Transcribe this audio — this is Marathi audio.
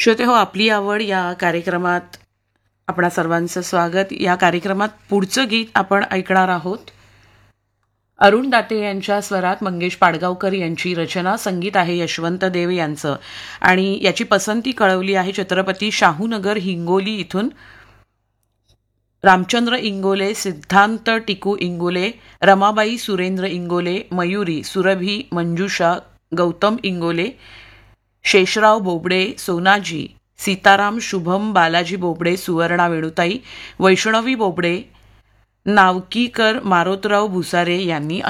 श्रोते हो, आपली आवड या कार्यक्रमात आपणा सर्वांचं स्वागत. या कार्यक्रमात पुढचं गीत आपण ऐकणार आहोत. अरुण दाते यांच्या स्वरात मंगेश पाडगावकर यांची रचना, संगीत आहे यशवंत देव यांचं आणि याची पसंती कळवली आहे छत्रपती शाहूनगर हिंगोली इथून रामचंद्र इंगोले, सिद्धांत टिकू इंगोले, रमाबाई सुरेंद्र इंगोले, मयुरी, सुरभी, मंजुषा, गौतम इंगोले, शेषराव बोबडे, सोनाजी, सीताराम, शुभम, बालाजी बोबडे, सुवर्णा वेणुताई, वैष्णवी बोबडे, नावकीकर, मारोतराव भुसारे यांनी